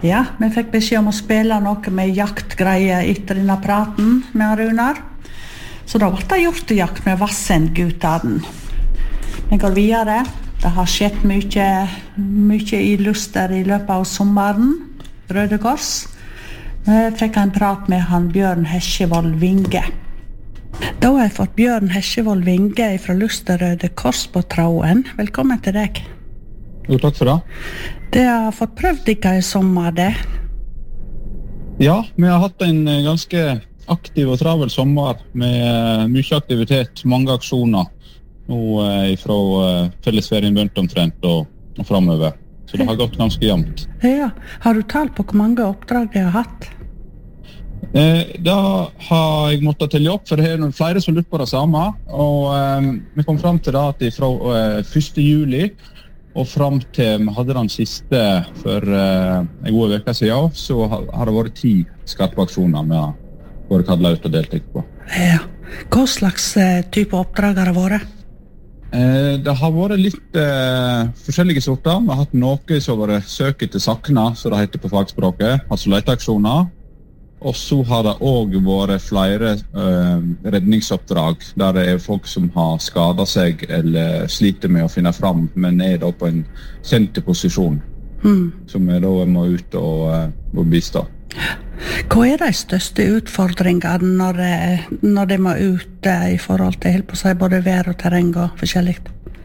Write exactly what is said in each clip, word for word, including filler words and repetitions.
Ja, vi fikk beskjed om å spille noe med jaktgreier etter denne praten med Runar. Så da ble det gjort jakt med Vassendgutane. Vi går videre. Det har skjedd mye, mye i Luster i løpet av sommeren. Røde Kors. Vi fikk en prat med han Bjørn Hesjevold Vinge. Da har jeg fått Bjørn Hesjevold Vinge fra Luster Røde Kors på tråden. Velkommen til deg. Jo, takk for det. Det har fått prøvd dere i sommer, det? Ja, vi har hatt en ganske aktiv og travel sommer med mye aktivitet, mange aksjoner. Nå fra fellesferien begynt omtrent og, og fremover. Så det har gått ganske jevnt. Ja, har du talt på hvor mange oppdrag de har hatt? Eh, da har jeg måttet telle opp, for det er noen flere som lurer på det samme. Og eh, vi kom frem til det at fra eh, første juli og frem til vi hadde den siste for eh, en god veke siden, så har, har det vært ti skarpe aksjoner vi har vært kallet ut og deltatt på. Ja, hva slags eh, type oppdrag har det vært? Eh, det har vært litt eh, forskjellige sorter. Vi har hatt noe som har vært søket til sakna, så det heter på fagspråket, altså leteaksjoner. Og så har det også vært flere eh, redningsoppdrag, der det er folk som har skadet seg eller sliter med å finne fram, men er da på en kjent posisjon, mm. som er da må ut og, eh, og bistå. Hva er de største utfordringene når, når de må ut i forhold til på seg, både vær og terreng og forskjellig?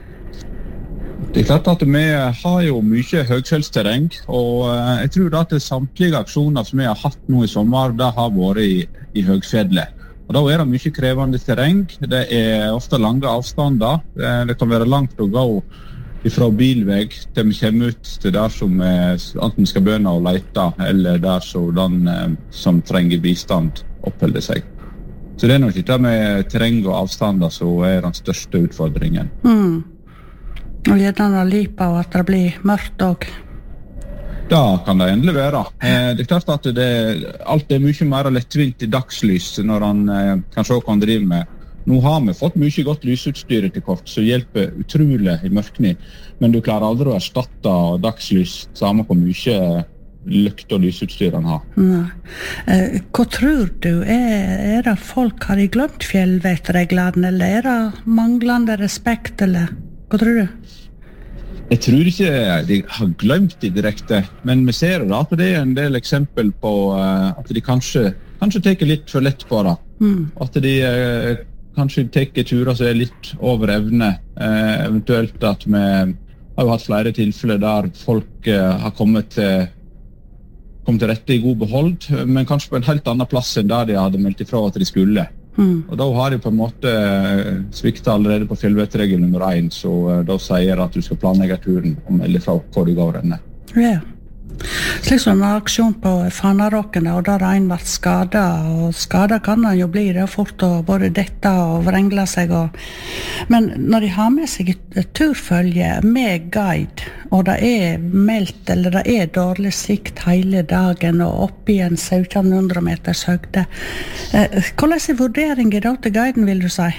Det er klart at vi har jo mye høgfjellsterreng, og jeg tror at samtlige aksjoner som vi har hatt nå i sommer, det har vært i, i høgfjellet. Og da er det mye krevende terreng, det er ofte lange avstander, det kan være langt å gå fra bilveg til vi kommer ut til der som vi enten skal begynne å lete, eller der som den som trenger bistand oppholder seg. Så det er nok ikke med terreng og avstander som er den største utfordringen. Mm. Og gjerne lipa og at det blir mørkt også. Da kan det endelig være. Det er klart at det, alt er mye mer lettvint i dagslys når han kan se hva han driver med. Nå har vi fått mye godt lysutstyr etter kort, som hjelper utrolig i mørkning. Men du klarer aldri å erstatte dagslys, samme på mye lykt og lysutstyr han har. Nei. Hva tror du? Er, er det folk har de glemt fjellvettreglene, eller er det manglende respekt, eller hva tror du? Jeg tror ikke de har glemt det direkte, men vi ser da at det er en del eksempel på at de kanskje, kanskje tar litt for lett på det. Mm. At de kanskje tar turer som er litt over evne. Eh, eventuelt at vi har jo hatt flere tilfeller der folk eh, har kommet til, kommet til rette i god behold, men kanskje på en helt annen plass enn der de hadde meldt ifra at de skulle. Mm. Og da har de på en måte sviktet allerede på fjellvettregel nummer én, så uh, da sier at du skal planlegge turen og melde fra hvor du går renne. Ja. Slik som en aksjon på Fanaråken, og der en ble skadet, og skadet kan han jo bli, det er fort å både dette og vrengla seg. Og... Men når de har med seg et turfølge med guide, og det er meldt, eller det er dårlig sikt hele dagen, og opp i en sytten hundre meters høgde, eh, hvordan er vurderingen da til guiden, vil du si?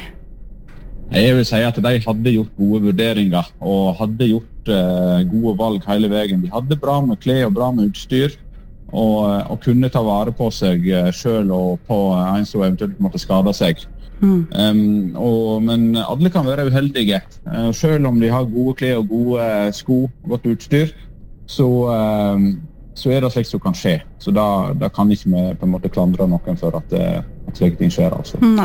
Jeg vil si at de hadde gjort gode vurderinger, og hadde gjort uh, gode valg hele veien. De hadde bra med klær og bra med utstyr, og, og kunne ta vare på seg uh, selv og på uh, en som eventuelt måtte skade seg. Mm. Um, og, men alle kan være uheldige. Uh, selv om de har gode klær og gode uh, sko og godt utstyr, så, uh, så er det slik som kan skje. Så da, da kan ikke vi på en måte klandre noen for at, uh, at slik ting skjer. Altså. Nei.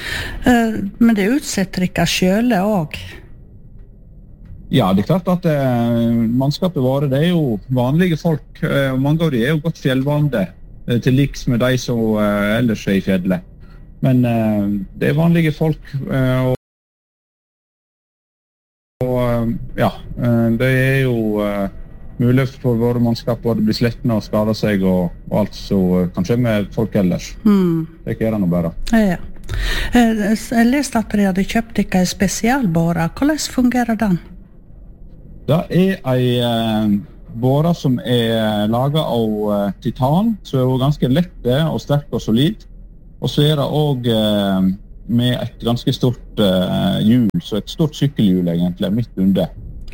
Uh, men det utsetter ikke sjøle også? Ja, det er klart at uh, mannskapet våre, det er jo vanlige folk, uh, og mange av de er jo godt fjellvande uh, til liks med de som uh, ellers er i fjellet. Men uh, det er vanlige folk, uh, og, og uh, ja, uh, det er jo uh, mulig for våre mannskap å bli slettende og skade seg, og, og alt som kan skje med folk ellers. Mm. Det er det noe bare. Ja. Jeg leste at de hadde kjøpt ikke en spesialbåre. Hvordan fungerer den? Det er en båre som er laget av titan, så er det ganske lett og sterk og solid. Og så er det også med et ganske stort hjul, så et stort sykkelhjul egentlig, midt under.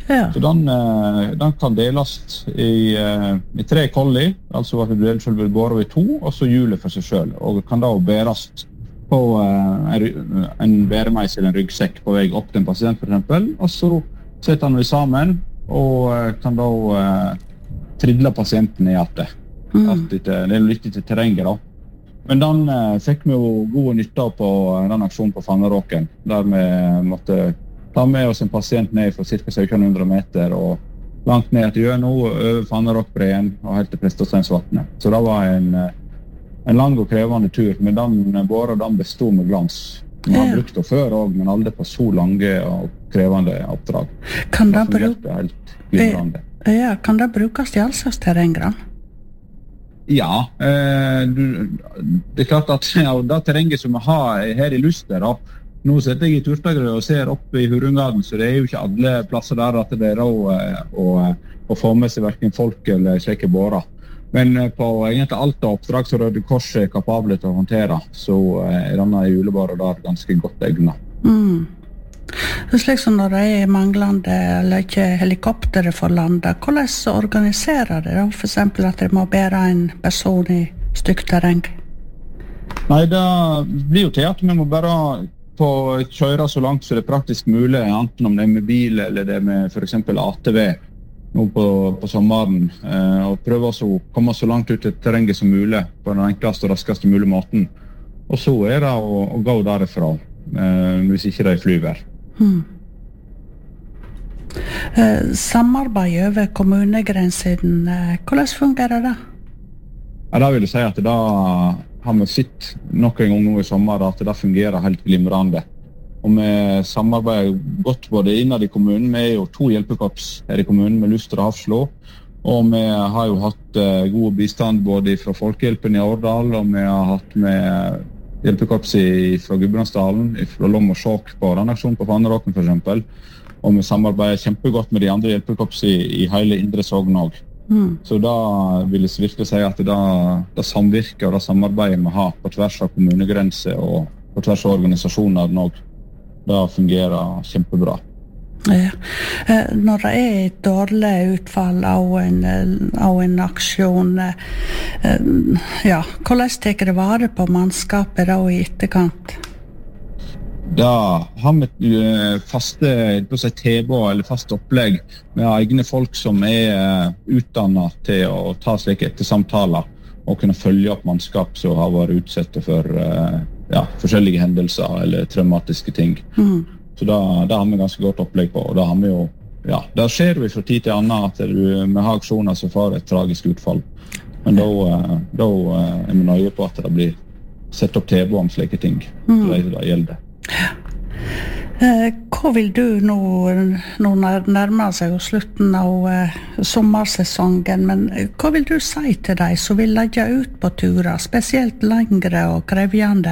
Ja. Så den, den kan deles i, i tre kolli, altså at det blir båret i to, og så hjulet for seg selv. Og kan da bæres på en, en bæremeis eller en ryggsekk på vei opp til en pasient for eksempel, og så setter han det sammen, og kan da uh, tridle pasienten i hjertet. Mm. Det er litt til terrenget da. Men den uh, fikk vi jo gode nytter på den aksjonen på Fanneråken, der vi måtte ta med oss en pasient ned for ca. sytten hundre meter, og langt ned til Gjøno, over Fanneråkbreen og helt til Prestasteinsvatnet. Så det var en, en lang og krevende tur, men den båret den bestod med glans. Vi har brukt det før også, men aldri på så lange og krevende oppdrag. Kan det, bruk... ja, kan det brukes i all slags terrenggrann? Ja, eh, du, det er klart at ja, det terrenget som vi har her i Luster, da, nå sitter jeg i Turtagrøy og ser opp i Hurungaden, så det er jo ikke alle plasser der at det er råd å, å få med seg hverken folk eller slike bårer. Men på egentlig alt av oppdrag som Røde Kors er kapabel til å håndtere, så er denne julebåret der ganske godt egnet. Mm. Det er slik som når det er manglende eller ikke helikoptere for landet, hvordan organiserer det da? For eksempel at det må bære en person i stygt terreng? Nei, det blir jo til at vi må bare på kjøre så langt så det er praktisk mulig, enten om det er med bil eller det er med for eksempel A T V nå på, på sommeren, eh, og prøve å komme så langt ut til terrenget som mulig på den enkleste og raskeste mulige måten. Og så er det å, å gå derifra, eh, hvis ikke det er flyvær. Hmm. Eh, samarbeid over kommunegrensen, eh, hvordan fungerer det? Ja, da vil jeg si at da har vi sett noen gang nå i sommer at det fungerer helt glimrende. Og vi samarbeider godt både innad i kommunen. Vi er jo to hjelpekorps her i kommunen med Luster og Hafslå. Og vi har jo hatt uh, god bistand både fra Folkehjelpen i Årdal, og vi har hatt med hjelpekorps fra Gudbrandsdalen, fra Lom og Sjåk på den aksjonen på Fanneråken for eksempel. Og vi samarbeider kjempegodt med de andre hjelpekorps i, i hele Indre Sogn også. Mm. Så da vil jeg virkelig si at det, det samvirker og det samarbeidet vi har på tvers av kommunegrenser og på tvers av organisasjoner nå, det fungerer kjempebra. Ja. Når det er et dårlig utfall av en, av en aksjon, ja, hvordan tar det vare på mannskapet da i etterkant? Da har vi faste tilbud eller fast opplegg med egne folk som er utdannet til å ta slike ettersamtaler og kunne følge opp mannskap som har vært utsatt for ja, forskjellige hendelser eller traumatiske ting. Mm. Så da, da har vi ganske godt opplegg på, og da har vi jo, ja, da skjer vi fra tid til annen at du, vi har aksjoner som får et tragisk utfall. Men da, da er vi nøye på at det blir sett opp tilbud om slike ting. Mm. Det, det gjelder. Eh, hva vil du nå, nå nærmer seg slutten av eh, sommersesongen, men hva vil du si til deg som vil legge ut på turer, spesielt lengre og krevjende?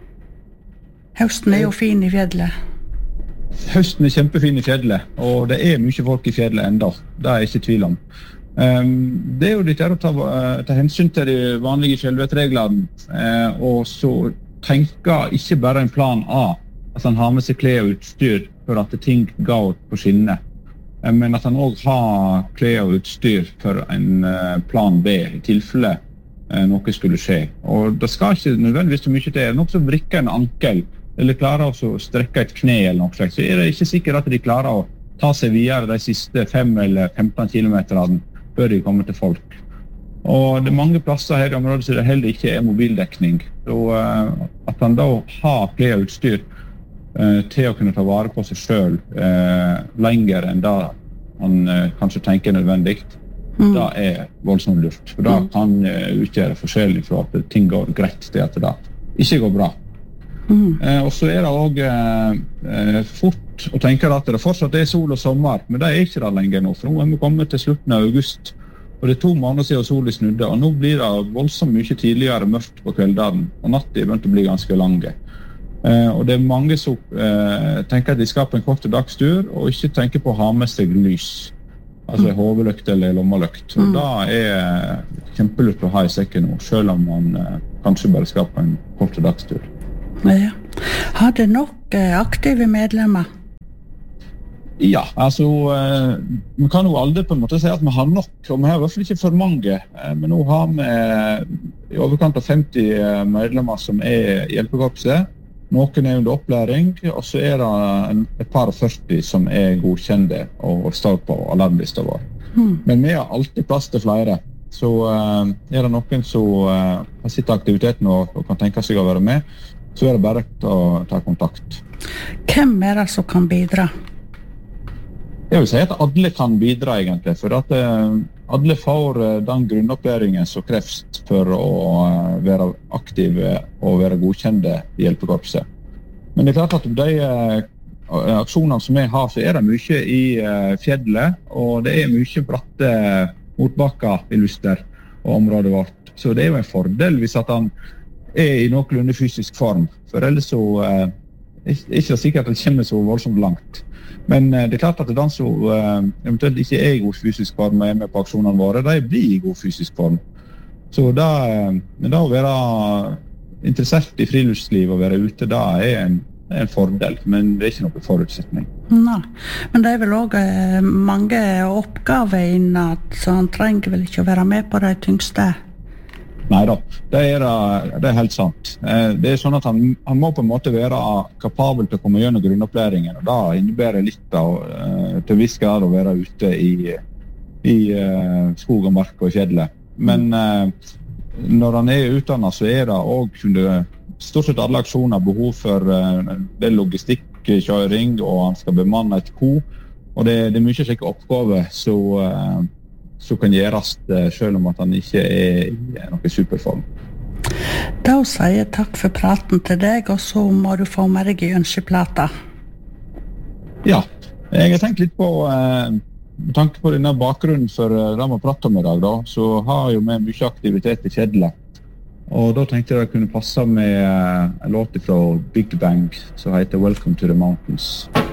Høsten er jo fin i fjellet. Høsten er kjempefin i fjellet, og det er mye folk i fjellet enda, det er jeg ikke tvil om. Um, det er jo litt å ta, ta hensyn til de vanlige fjellvettreglene, eh, og så tenker ikke bare en plan A, at han har med seg klær og utstyr for at ting går på skinner, men at han også har klær og utstyr for en plan B i tilfelle noe skulle skje. Og det skal ikke nødvendigvis så mye til. Noen som vrikker en ankel eller klarer å strekke et kne eller noe slags, så er det ikke sikkert at de klarer å ta seg videre de siste fem eller femten kilometerne før de kommer til folk. Og det er mange plasser her i området så det heller ikke er mobildekning. Så uh, at han da har klær og utstyr uh, til å kunne ta vare på seg selv uh, lenger enn da han uh, kanskje tenker nødvendig, mm. da er voldsomt lurt. For da kan uh, utgjøre forskjellig for at ting går greit til at det ikke går bra. Mm. Uh, og så er det også uh, uh, fort å tenke at det fortsatt er sol og sommer, men det er ikke det lenger nå, for nå er vi kommet til slutten av august. Og det er to måneder siden solen snudde, og nå blir det voldsomt mye tidligere mørkt på kveldene, og natten er begynt å bli ganske lange. Eh, og det er mange som eh, tenker at de skal på en kort dagstur, og ikke tenker på å ha med seg lys. Altså mm. hovedløkt eller lommeløkt. Og mm. da er kjempelurt å ha i sekken nå, selv om man eh, kanskje bare skal på en kort dagstur. Ja. Har det nok eh, aktive medlemmer? Ja, altså, eh, vi kan jo aldri på en måte si at vi har nok, og vi har i hvert fall ikke for mange. Eh, men nå har vi i overkant av femti medlemmer som er i hjelpekorpset. Noen er under opplæring, og så er det en, et par og førti som er godkjente og, og står på alarmlista vår. Mm. Men vi har alltid plass til flere. Så eh, er det noen som eh, har sitt aktiviteten og, og kan tenke seg å være med, så er det bare å ta kontakt. Hvem er det som kan bidra? Jeg vil si at alle kan bidra egentlig, for at eh, alle får eh, den grunnopplæringen som kreves for å eh, være aktive og være godkjente i hjelpekorpset. Men det er klart at de eh, aksjonene som vi har, så er det mye i eh, fjellet, og det er mye bratte motbakker i Luster og området vårt. Så det er jo en fordel hvis at han er i noenlunde fysisk form, for ellers så eh, er det ikke sikkert at det kommer så voldsomt langt. Men det er klart at den som uh, eventuelt ikke er i god fysisk form og er med på aksjonene våre, de blir i god fysisk form. Så da, da å være interessert i friluftsliv og være ute, da er en, er en fordel, men det er ikke noen forutsetning. Nei, men det er vel også uh, mange oppgaver innad, så han trenger vel ikke å være med på de tyngste? Nei da, det er, det er helt sant. Det er sånn at han, han må på en måte være kapabel til å komme gjennom grunnopplæringen, og da innebærer litt av, til viss grad å være ute i, i skog og mark og fjellet. Men når han er utdannet, så er det også under stort sett alle aksjoner behov for det logistikkjøring, og han skal bemanne et ko, og det, det er mye slike oppgaver, så som kan gjøres selv om at han ikke er i noen superform. Da sier jeg takk for praten til deg, og så må du få med deg i ønskeplata. Ja, jeg har tenkt litt på, med tanke på denne bakgrunnen for det vi har pratet om i dag, da, så har jo vi mye aktivitet i fjellet. Og da tenkte jeg det kunne passe med en låt fra Big Bang som heter Welcome to the Mountains.